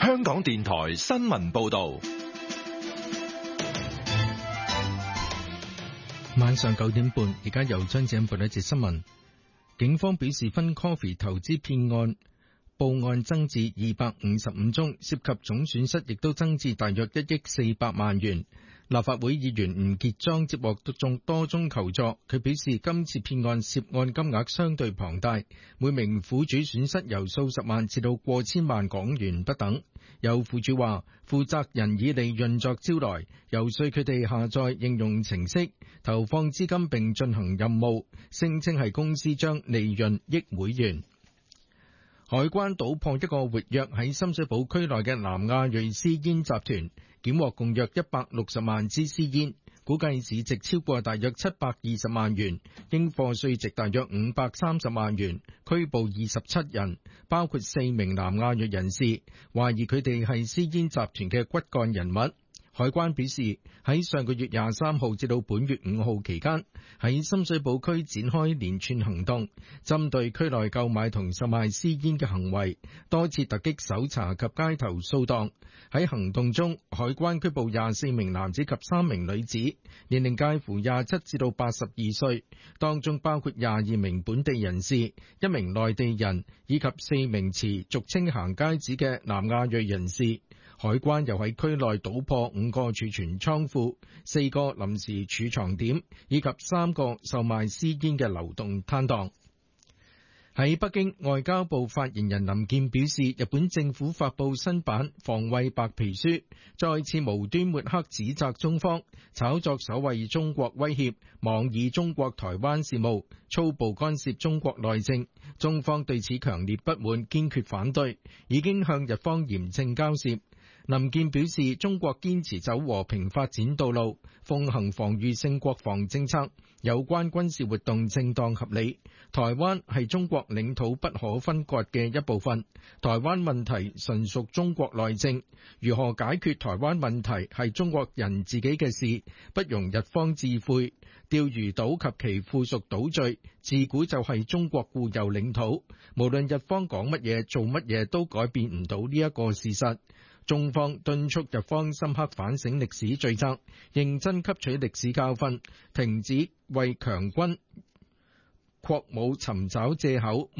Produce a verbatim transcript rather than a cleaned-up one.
香港電台新聞報道。 晚上九點半，而家由張子欣報一節新聞。警方表示，分 Coffee 投資騙案報案增至二百五十五宗，涉及總損失亦都增至大約一億四百萬元。立法會議員吳傑莊接獲眾多宗求助，佢表示今次騙案涉案金額相對龐大，每名苦主損失由數十萬至到過千萬港元不等。有苦主話，負責人以利潤作招來，遊說佢哋下載應用程式，投放資金並進行任務，聲稱係公司將利潤益會員。海關搗破一個活躍喺深水埗區內嘅南亞裔私煙集團，檢獲共約一百六十萬支私煙，估計市值超過大約七百二十萬元，應課稅值大約五百三十萬元，拘捕二十七人，包括四名南亞裔人士，懷疑佢哋係私煙集團嘅骨幹人物。海關表示，喺上個月廿三號至到本月五號期間，喺深水埗區展開連串行動，針對區內購買同售賣私煙嘅行為，多次突擊搜查及街頭掃蕩。喺行動中，海關拘捕廿四名男子及三名女子，年齡介乎廿七至到八十二歲，當中包括廿二名本地人士、一名內地人以及四名持俗稱行街紙嘅南亞裔人士。海關又喺區內搗破五個儲存倉庫、四個臨時儲藏點以及三個售賣私煙嘅流動攤檔。喺北京，外交部發言人林健表示，日本政府發布新版防衛白皮書，再次無端抹黑指責中方炒作所謂中國威脅，妄議中國台灣事務，粗暴干涉中國內政。中方對此強烈不滿，堅決反對，已經向日方嚴正交涉。林健表示，中國堅持走和平發展道路，奉行防禦性國防政策，有關軍事活動正當合理。台灣係中國領土不可分割嘅一部分，台灣問題純屬中國內政，如何解決台灣問題係中國人自己嘅事，不容日方置喙。釣魚島及其附屬島嶼自古就係中國固有領土，無論日方講乜嘢做乜嘢都改變唔到呢一個事實。中方敦促日方深刻反省歷史罪責，認真吸取歷史教訓，停止為強軍擴武尋找藉口。